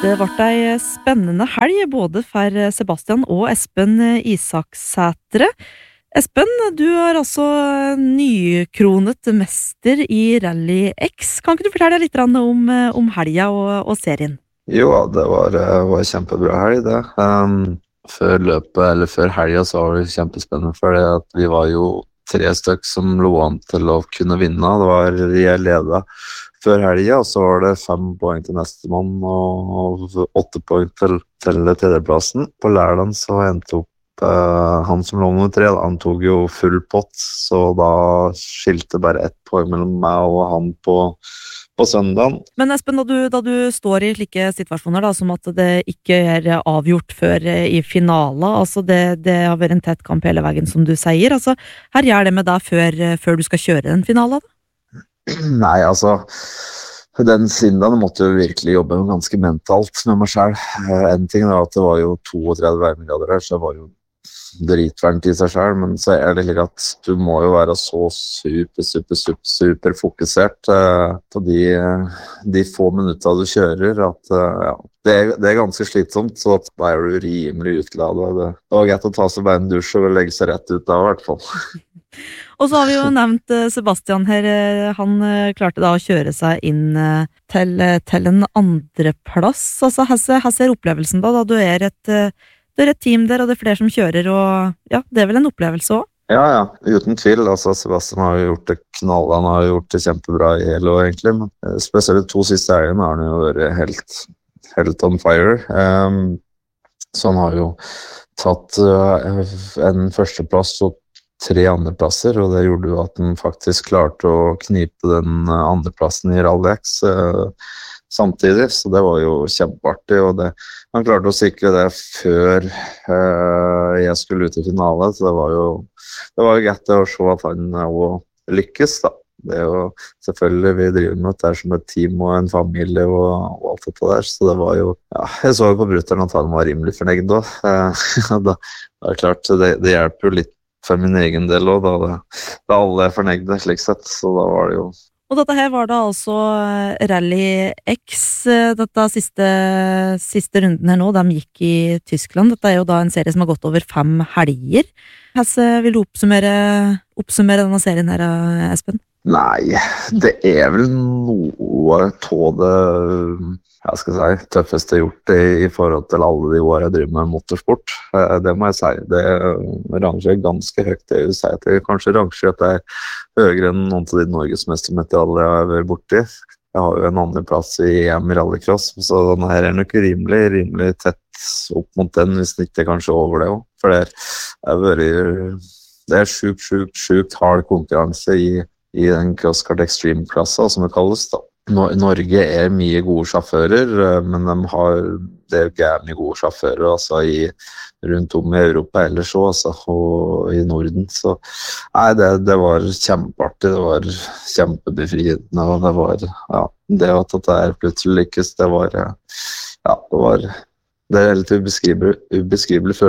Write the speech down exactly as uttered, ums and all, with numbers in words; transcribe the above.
Det ble ei spennende helg både for Sebastian og Espen Isaksætre. Espen, du er altså nykronet mester i Rally X. Kan ikke du fortelle litt om, om helga og, og serien? Jo, det var, var kjempebra helg, det. Um, før løpet, eller før helga, så var det kjempespennende, for at vi var jo tre stykk som lå an til å kunne vinne. Det var jeg ledet før helga, og så var det fem poeng til neste mann og åtte poeng til, til tredjeplassen. På lørdagen så endte opp uh, han som lå nummer tre, da. Han tok jo full pott, så da skilte bare ett poeng mellom meg og han på, på søndagen. Men Espen, da du, da du står i slike situasjoner, da, som at det ikke er avgjort før i finalen, altså det, det har vært en tett kamp hele veien, som du sier, altså her gjør det med deg før, før du skal kjøre den finalen, da? Nei, altså den sindagen måtte jo virkelig jobbe ganske mentalt med meg selv. En ting er at det var jo trettito varmegrader her, så det var jo dritvarmt i seg selv, men så er det slik at du må jo være så super, super, super, super fokusert uh, på de, de få minutter du kjører, at uh, ja, det er, det er ganske slitsomt, så da er du rimelig utladet. Det, det var greit å ta seg bare en dusj og legge seg rett ut da, i hvert fall. Og så har vi jo nevnt Sebastian her, han klarte da å kjøre seg inn til, til en andreplass. Altså, her ser opplevelsen da, da du er et, du er et team der, og det er flere som kjører, og ja, det er vel en opplevelse også? Ja, ja, uten tvil. Altså, Sebastian har jo gjort det knall, han har gjort det kjempebra i hele år, egentlig, men spesielt de to siste eierne har han jo vært helt, helt on fire. Um, så han har jo tatt uh, en førsteplass og tre andreplasser, og det gjorde jo at han faktisk klarte å knipe den andreplassen i Rally X eh, samtidig, så det var jo kjempeartig, og det, han klarte å sikre det før eh, jeg skulle ut i finale, så det var jo det var jo gøy å se at han også lykkes, da. Det er jo selvfølgelig, vi driver med det som et team og en familie og, og alt dette der, så det var jo, ja, jeg så jo på bruteren at han var rimelig fornøyd da. Eh, da, det er klart, det, det hjelper jo litt for min egen del også, da, det, da alle er fornøyde slik sett, så da var det jo. Og dette her var da altså Rally X, dette siste, siste runden her nå, de gikk i Tyskland. Dette er jo da en serie som har gått over fem helger. Hvordan vil du oppsummere, oppsummere denne serien her, Espen? Nei, det er vel noe av det, jeg skal si, tøffeste jeg har gjort i, i forhold til alle de årene jeg driver med motorsport. Det må jeg si, det rangerer ganske høyt, det vil si at jeg kanskje rangerer at det er høyere enn noen av de norgesmestermedaljer jeg har vært borti. Jeg har jo en andre plass i E M i rallycross, så denne her er nok rimelig, rimelig tett opp mot den, hvis det ikke er kanskje over det også. For det er, vært, det er sjukt, sjukt, sjukt hard konkurranse i, i den CrossKart Extreme-klassa, som det kalles da. Norge er mye gode sjåfører, men de har det er gjerne gode sjåfører altså i, rundt om i Europa ellers også, altså, og i Norden. Så nei, det, det var kjempeartig, det var kjempebefriende, og det var, ja, det at det er plutselig lykkes, det var, ja, det var, det er helt ubeskrivelig, ubeskrivelig følelse.